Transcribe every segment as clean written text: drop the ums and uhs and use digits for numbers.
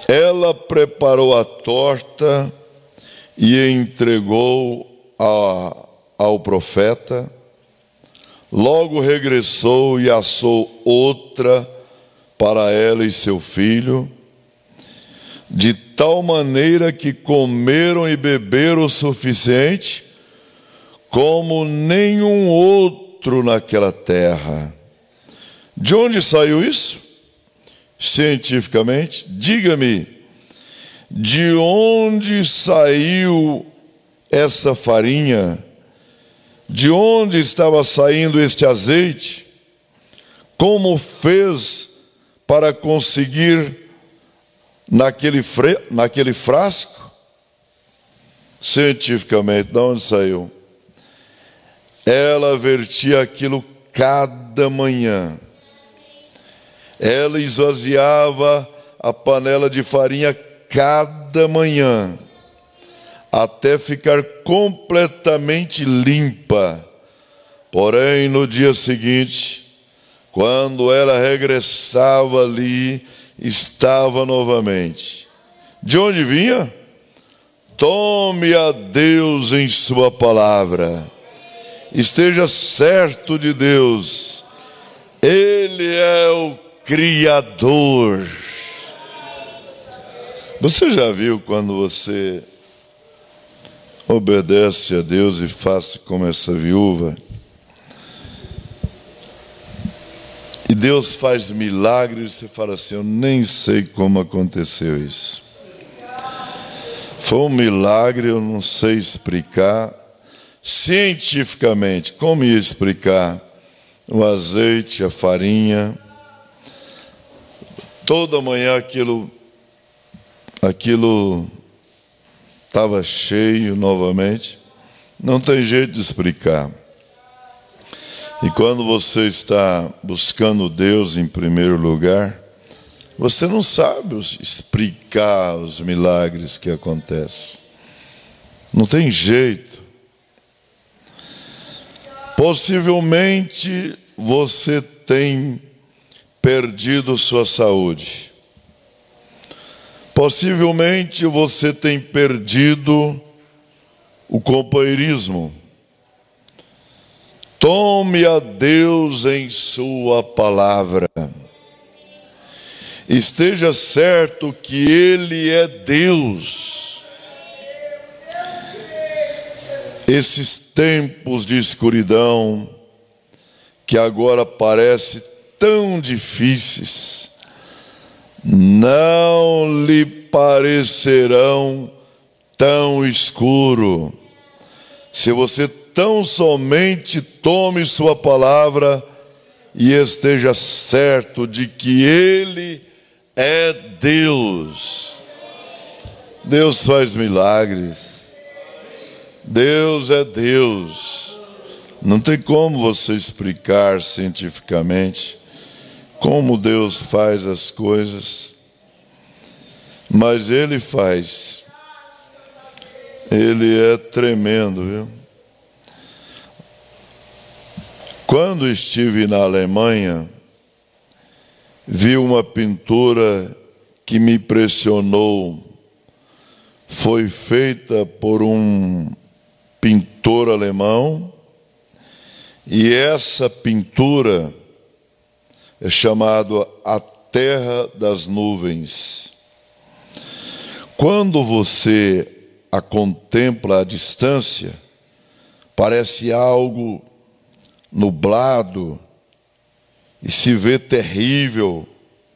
Ela preparou a torta e entregou ao profeta. Logo regressou e assou outra para ela e seu filho, de tal maneira que comeram e beberam o suficiente, como nenhum outro naquela terra. De onde saiu isso? Cientificamente, diga-me, de onde saiu essa farinha? De onde estava saindo este azeite? Como fez para conseguir naquele frasco? Cientificamente, de onde saiu? Ela vertia aquilo cada manhã. Ela esvaziava a panela de farinha cada manhã, até ficar completamente limpa. Porém, no dia seguinte, quando ela regressava ali, estava novamente. De onde vinha? Tome a Deus em sua palavra. Esteja certo de Deus. Ele é o Criador. Você já viu quando você obedece a Deus e faz como essa viúva? E Deus faz milagres e você fala assim: eu nem sei como aconteceu isso. Foi um milagre, eu não sei explicar. Cientificamente, como ia explicar? O azeite, a farinha, toda manhã aquilo estava cheio novamente. Não tem jeito de explicar. E quando você está buscando Deus em primeiro lugar, você não sabe explicar os milagres que acontecem. Não tem jeito. Possivelmente você tem perdido sua saúde. Possivelmente você tem perdido o companheirismo. Tome a Deus em sua palavra. Esteja certo que Ele é Deus. Esses tempos de escuridão, que agora parecem tão difíceis, não lhe parecerão tão escuro, se você tão somente tome sua palavra e esteja certo de que Ele é Deus. Deus faz milagres. Deus é Deus. Não tem como você explicar cientificamente como Deus faz as coisas, mas Ele faz. Ele é tremendo, viu? Quando estive na Alemanha, vi uma pintura que me impressionou. Foi feita por um pintor alemão, e essa pintura é chamada A Terra das Nuvens. Quando você a contempla à distância, parece algo nublado e se vê terrível,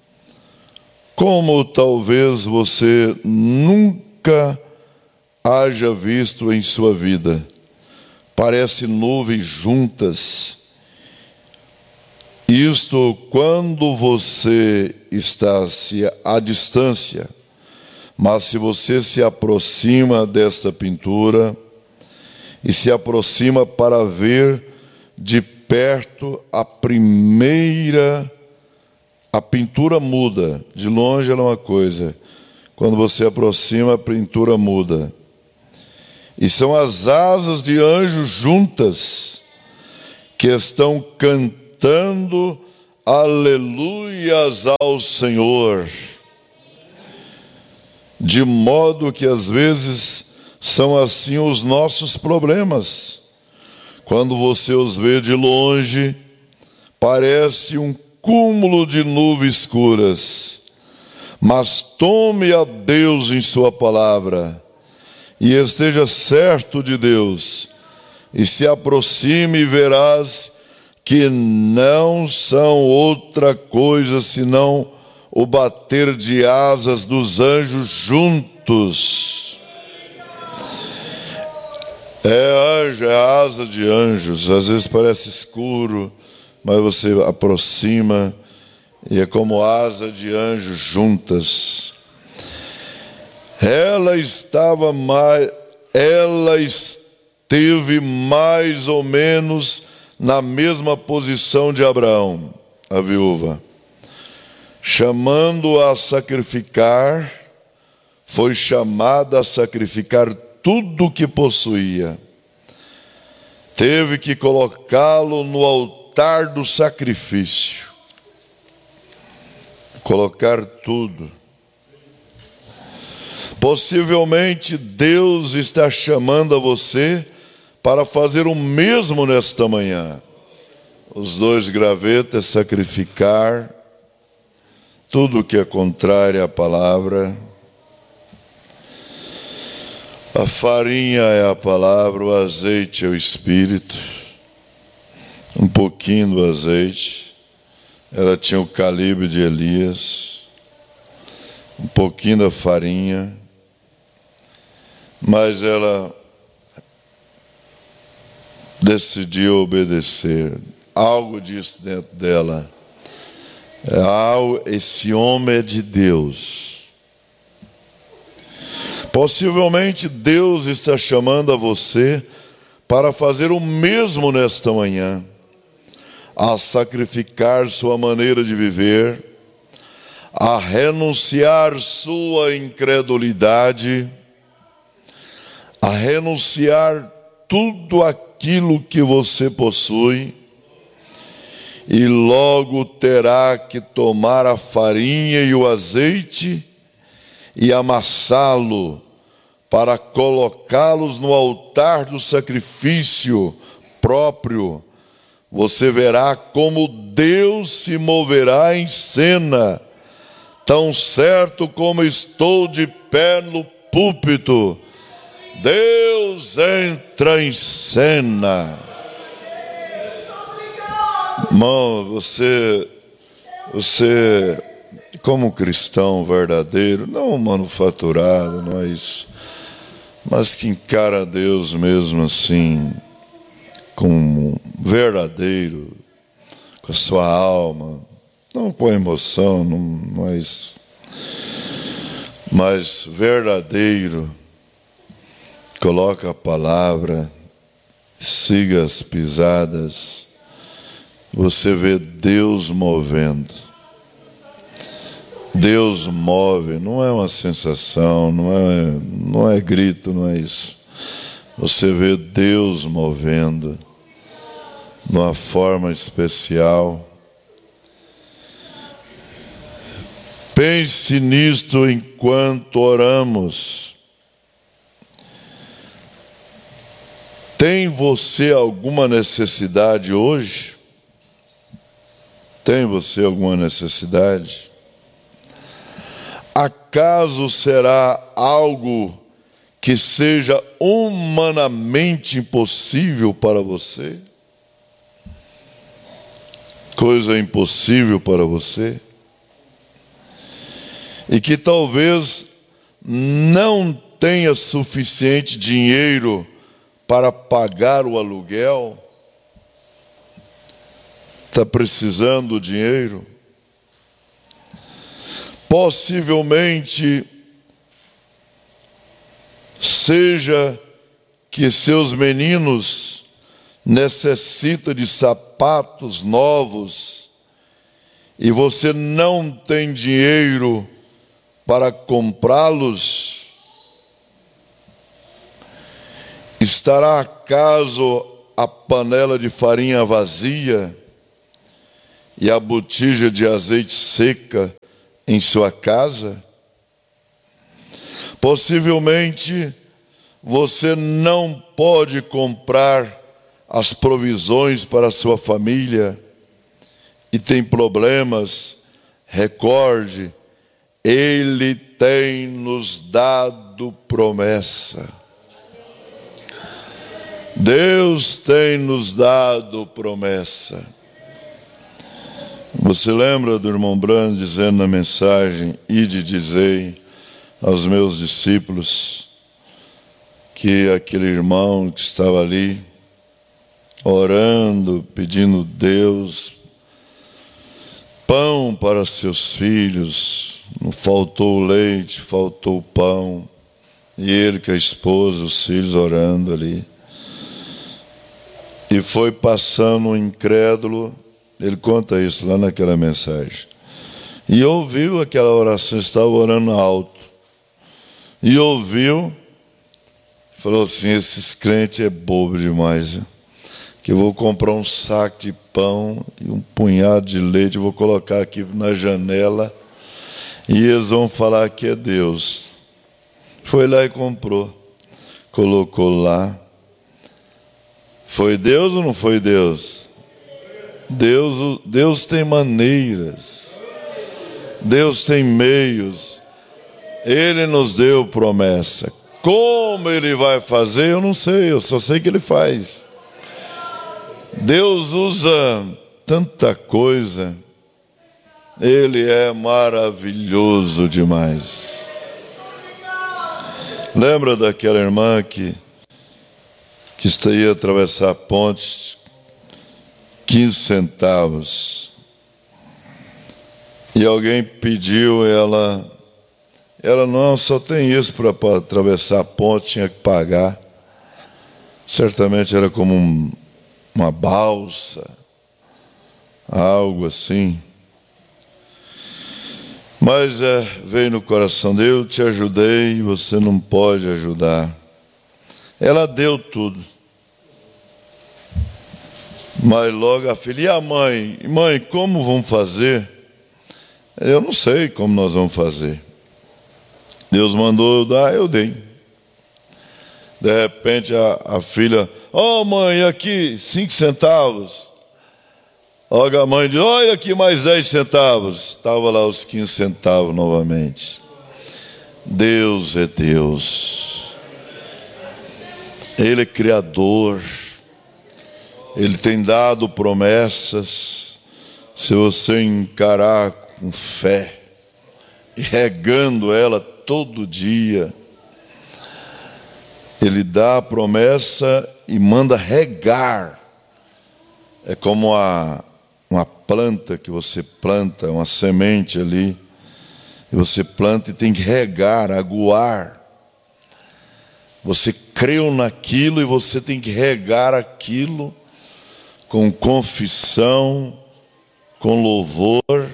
como talvez você nunca haja visto em sua vida. Parece nuvens juntas. Isto quando você está à distância, mas se você se aproxima desta pintura e se aproxima para ver de perto a pintura muda. De longe ela é uma coisa, quando você aproxima a pintura muda. E são as asas de anjos juntas que estão cantando aleluias ao Senhor. De modo que às vezes são assim os nossos problemas. Quando você os vê de longe, parece um cúmulo de nuvens escuras. Mas tome a Deus em sua palavra e esteja certo de Deus, e se aproxime e verás que não são outra coisa senão o bater de asas dos anjos juntos. Anjo, é asa de anjos. Às vezes parece escuro, mas você aproxima e é como asa de anjos juntas. Ela esteve mais ou menos na mesma posição de Abraão, a viúva. Chamando-a a sacrificar, foi chamada a sacrificar tudo o que possuía. Teve que colocá-lo no altar do sacrifício. Colocar tudo. Possivelmente Deus está chamando a você para fazer o mesmo nesta manhã. Os 2 gravetos, sacrificar tudo que é contrário à palavra. A farinha é a palavra, o azeite é o Espírito. Um pouquinho do azeite. Ela tinha o calibre de Elias. Um pouquinho da farinha. Mas ela decidiu obedecer. Algo disso dentro dela. Esse homem é de Deus. Possivelmente Deus está chamando a você para fazer o mesmo nesta manhã. A sacrificar sua maneira de viver, a renunciar sua incredulidade, a renunciar tudo aquilo que você possui, e logo terá que tomar a farinha e o azeite e amassá-lo para colocá-los no altar do sacrifício próprio. Você verá como Deus se moverá em cena, tão certo como estou de pé no púlpito. Deus entra em cena. Irmão, você como cristão verdadeiro, não manufaturado, não é isso, mas que encara Deus mesmo assim, como verdadeiro, com a sua alma, não com emoção, não é isso, mas verdadeiro, coloca a palavra, siga as pisadas, você vê Deus movendo. Deus move, não é uma sensação, não é grito, não é isso. Você vê Deus movendo de uma forma especial. Pense nisto enquanto oramos. Tem você alguma necessidade hoje? Tem você alguma necessidade? Acaso será algo que seja humanamente impossível para você? Coisa impossível para você? E que talvez não tenha suficiente dinheiro para pagar o aluguel? Está precisando de dinheiro? Possivelmente seja que seus meninos necessitam de sapatos novos e você não tem dinheiro para comprá-los. Estará acaso a panela de farinha vazia e a botija de azeite seca em sua casa? Possivelmente você não pode comprar as provisões para a sua família e tem problemas. Recorde, Ele tem nos dado promessa. Deus tem nos dado promessa. Você lembra do irmão Branham dizendo na mensagem: ide dizei aos meus discípulos, que aquele irmão que estava ali orando, pedindo Deus pão para seus filhos, não faltou o leite, faltou o pão, e ele com a esposa, os filhos orando ali, e foi passando um incrédulo. Ele conta isso lá naquela mensagem, e ouviu aquela oração, estava orando alto, e ouviu, falou assim: esses crentes é bobo demais, viu? Que eu vou comprar um saco de pão e um punhado de leite, vou colocar aqui na janela e eles vão falar que é Deus. Foi lá e comprou, colocou lá. Foi Deus ou não foi Deus? Deus tem maneiras, Deus tem meios. Ele nos deu promessa. Como Ele vai fazer, eu não sei, eu só sei que Ele faz. Deus usa tanta coisa, Ele é maravilhoso demais. Lembra daquela irmã que ia atravessar a ponte, 15 centavos, e alguém pediu, ela não, só tem isso para atravessar a ponte, tinha que pagar. Certamente era como uma balsa, algo assim. Mas veio no coração dele: eu te ajudei, você não pode ajudar. Ela deu tudo. Mas logo a filha: e a mãe? Mãe, como vamos fazer? Eu não sei como nós vamos fazer. Deus mandou eu dar, eu dei. De repente a filha: ó, mãe, aqui 5 centavos. Olha, a mãe diz: olha aqui mais 10 centavos. Estava lá os 15 centavos novamente. Deus é Deus. Ele é Criador. Ele tem dado promessas. Se você encarar com fé, e regando ela todo dia, Ele dá a promessa e manda regar. É como uma planta que você planta, uma semente ali, e você planta e tem que regar, aguar. Você creu naquilo e você tem que regar aquilo com confissão, com louvor,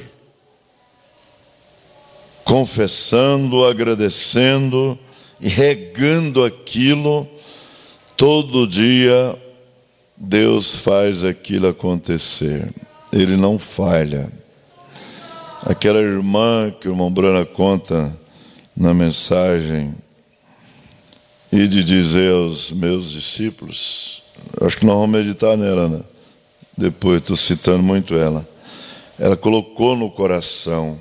confessando, agradecendo e regando aquilo. Todo dia Deus faz aquilo acontecer. Ele não falha. Aquela irmã que o irmão Brana conta na mensagem, e de dizer aos meus discípulos, acho que nós vamos meditar nela, né? Depois, estou citando muito ela. Ela colocou no coração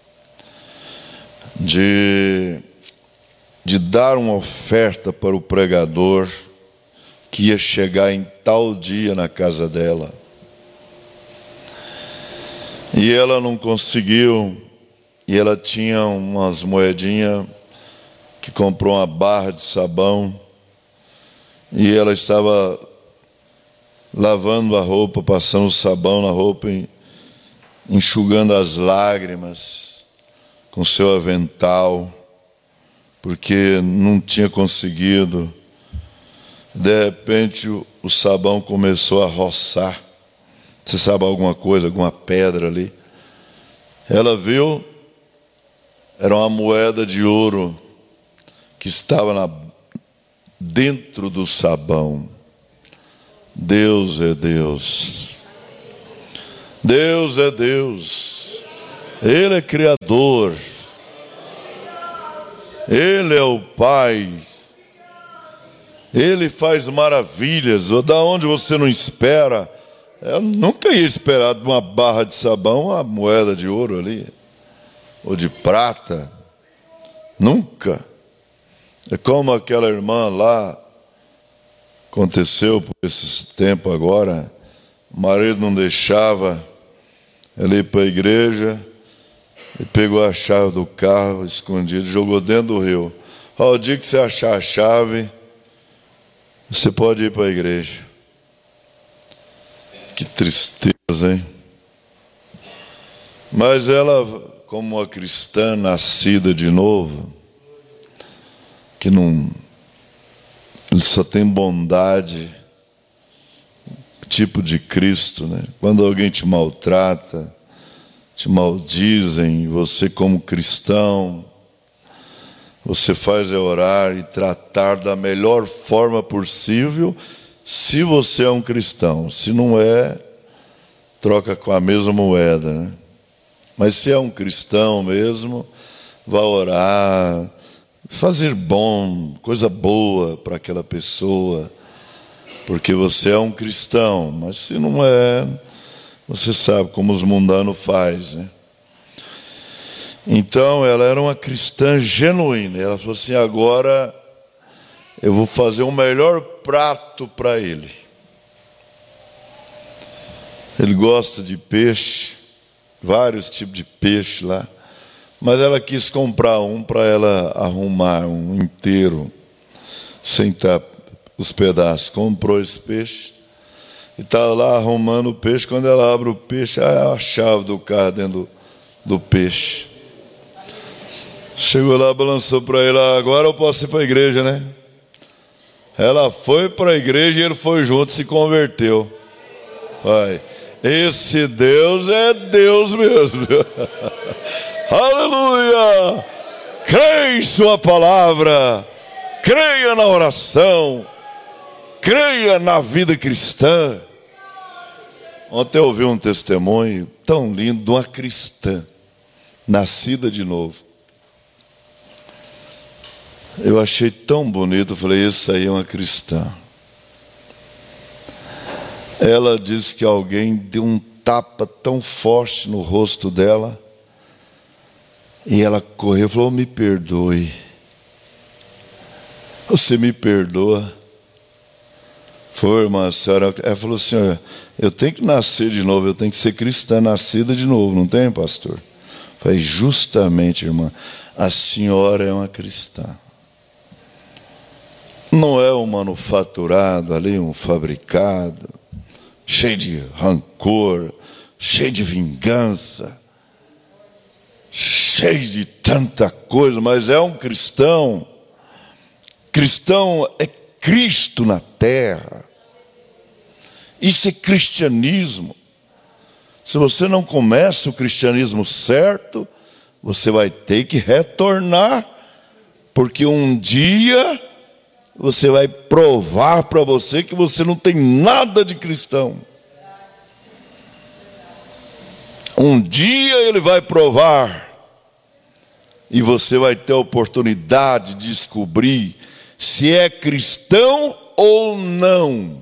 de dar uma oferta para o pregador que ia chegar em tal dia na casa dela. E ela não conseguiu, e ela tinha umas moedinhas, que comprou uma barra de sabão, e ela estava lavando a roupa, passando sabão na roupa, enxugando as lágrimas com seu avental, porque não tinha conseguido. De repente o sabão começou a roçar. Você sabe alguma coisa, alguma pedra ali? Ela viu, era uma moeda de ouro que estava dentro do sabão. Deus é Deus. Deus é Deus. Ele é Criador. Ele é o Pai. Ele faz maravilhas, da onde você não espera. Eu nunca ia esperar de uma barra de sabão uma moeda de ouro ali, ou de prata. Nunca. É como aquela irmã lá, aconteceu por esse tempo agora, o marido não deixava ela ir para a igreja, e pegou a chave do carro escondido, jogou dentro do rio. O dia que você achar a chave, você pode ir para a igreja. Que tristeza, hein? Mas ela, como uma cristã nascida de novo, que não, ele só tem bondade, tipo de Cristo, né? Quando alguém te maltrata, te maldizem, você como cristão, você faz orar e tratar da melhor forma possível, se você é um cristão. Se não é, troca com a mesma moeda, né? Mas se é um cristão mesmo, vá orar, fazer bom, coisa boa para aquela pessoa, porque você é um cristão. Mas se não é, você sabe como os mundanos fazem, né? Então ela era uma cristã genuína. Ela falou assim: agora eu vou fazer o melhor prato para ele. Ele gosta de peixe, vários tipos de peixe lá, mas ela quis comprar um para ela arrumar um inteiro, sem estar os pedaços. Comprou esse peixe e estava lá arrumando o peixe. Quando ela abre o peixe, a chave do carro dentro do peixe. Chegou lá, balançou para ele: agora eu posso ir para a igreja, né? Ela foi para a igreja e ele foi junto, se converteu. Pai, esse Deus é Deus mesmo. Aleluia! Creia em sua palavra, creia na oração, creia na vida cristã. Ontem eu ouvi um testemunho tão lindo de uma cristã, nascida de novo. Eu achei tão bonito, eu falei: isso aí é uma cristã. Ela disse que alguém deu um tapa tão forte no rosto dela, e ela correu e falou: me perdoe. Você me perdoa? Foi, irmã, a senhora. Ela falou assim: olha, eu tenho que nascer de novo, eu tenho que ser cristã nascida de novo, não tem, pastor? Eu falei: justamente, irmã, a senhora é uma cristã. Não é um manufaturado ali, um fabricado, cheio de rancor, cheio de vingança, cheio de tanta coisa, mas é um cristão. Cristão é Cristo na terra. Isso é cristianismo. Se você não começa o cristianismo certo, você vai ter que retornar, porque um dia você vai provar para você que você não tem nada de cristão. Um dia ele vai provar, e você vai ter a oportunidade de descobrir se é cristão ou não.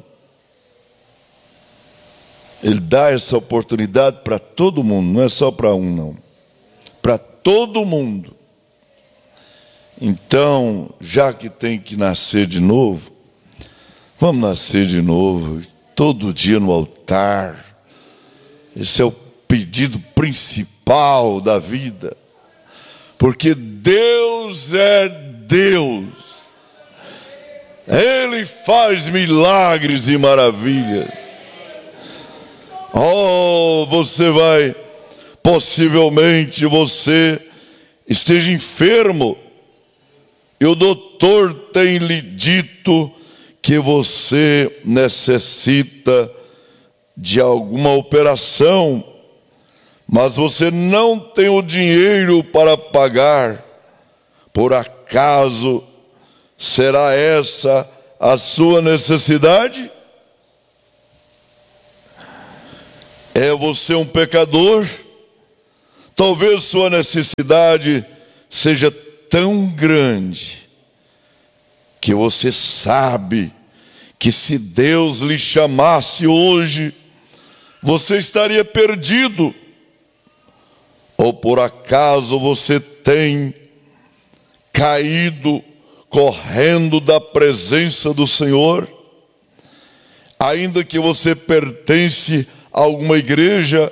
Ele dá essa oportunidade para todo mundo, não é só para um, não. Para todo mundo. Então, já que tem que nascer de novo, vamos nascer de novo, todo dia no altar. Esse é o pedido principal da vida, porque Deus é Deus. Ele faz milagres e maravilhas. Oh, possivelmente você esteja enfermo, e o doutor tem lhe dito que você necessita de alguma operação, mas você não tem o dinheiro para pagar. Por acaso será essa a sua necessidade? É você um pecador? Talvez sua necessidade seja tão grande que você sabe que se Deus lhe chamasse hoje, você estaria perdido? Ou por acaso você tem caído correndo da presença do Senhor? Ainda que você pertence a alguma igreja,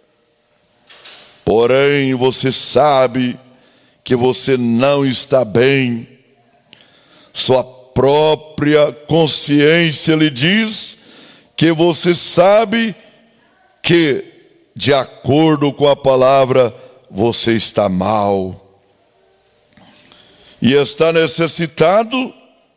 porém você sabe que você não está bem. Sua própria consciência lhe diz que você sabe que, de acordo com a palavra, você está mal e está necessitado.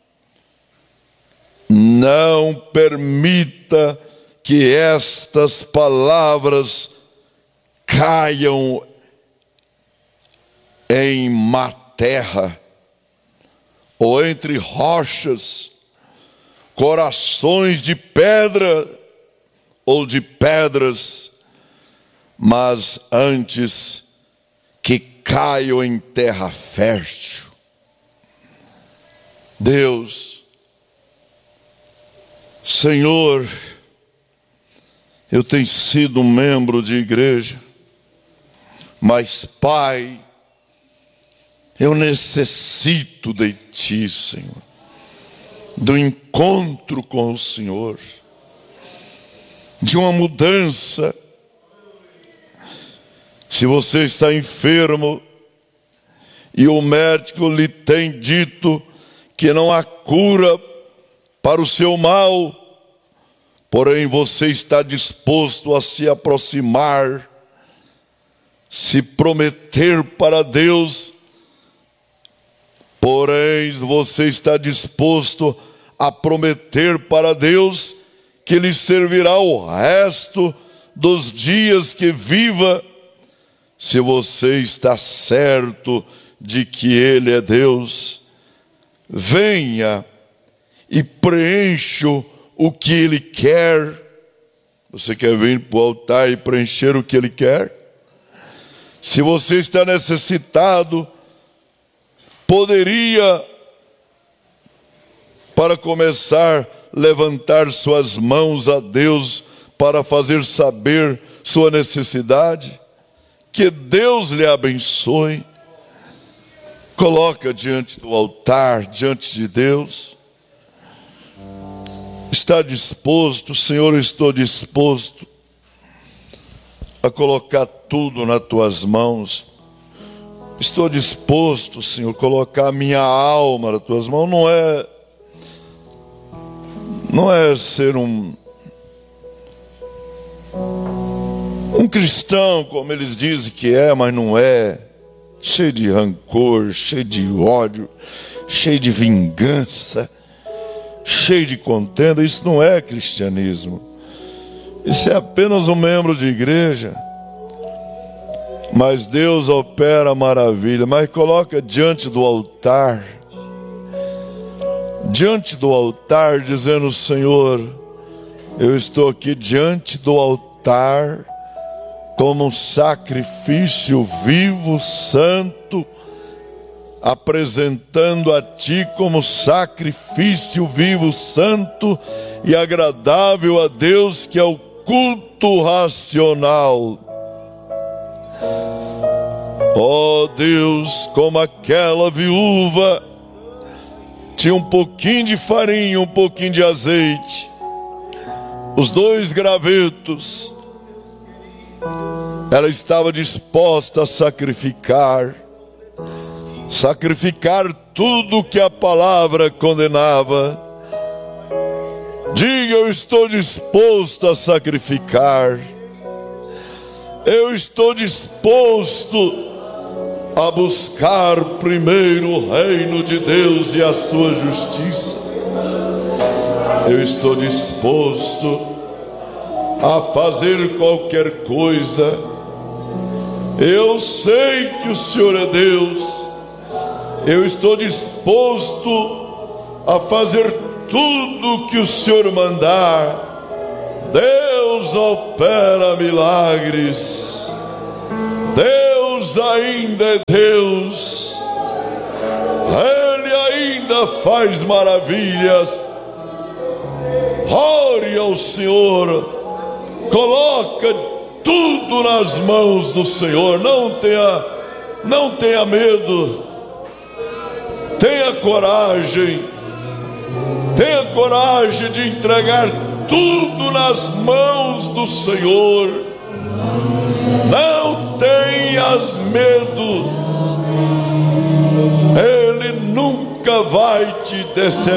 Não permita que estas palavras caiam em má terra ou entre rochas, corações de pedra ou de pedras, mas antes que caiam em terra fértil. Deus, Senhor, eu tenho sido um membro de igreja, mas Pai, eu necessito de Ti, Senhor, do encontro com o Senhor, de uma mudança. Se você está enfermo e o médico lhe tem dito que não há cura para o seu mal, porém você está disposto a se aproximar, se prometer para Deus, porém você está disposto a prometer para Deus que lhe servirá o resto dos dias que viva, se você está certo de que Ele é Deus. Venha e preencha o que Ele quer. Você quer vir para o altar e preencher o que Ele quer? Se você está necessitado, poderia, para começar, levantar suas mãos a Deus para fazer saber sua necessidade. Que Deus lhe abençoe. Coloca diante do altar, diante de Deus. Está disposto? Senhor, eu estou disposto a colocar tudo nas tuas mãos. Estou disposto, Senhor, a colocar a minha alma nas tuas mãos. Não é ser um cristão, como eles dizem que é, mas não é. Cheio de rancor, cheio de ódio, cheio de vingança, cheio de contenda. Isso não é cristianismo. Isso é apenas um membro de igreja. Mas Deus opera maravilha. Mas coloca diante do altar, dizendo: Senhor, eu estou aqui diante do altar como um sacrifício vivo, santo, apresentando a Ti como sacrifício vivo, santo e agradável a Deus, que é o culto racional. Ó Deus, como aquela viúva tinha um pouquinho de farinha, um pouquinho de azeite, os 2 gravetos, ela estava disposta a sacrificar tudo que a palavra condenava. Diga: eu estou disposto a sacrificar. Eu estou disposto a buscar primeiro o reino de Deus e a sua justiça. Eu estou disposto a fazer qualquer coisa. Eu sei que o Senhor é Deus. Eu estou disposto a fazer tudo que o Senhor mandar. Deus opera milagres. Deus ainda é Deus. ainda faz maravilhas. Ore ao Senhor, coloca tudo nas mãos do Senhor. Não tenha medo, tenha coragem de entregar tudo nas mãos do Senhor. Não tenhas medo, Ele nunca vai te decepcionar.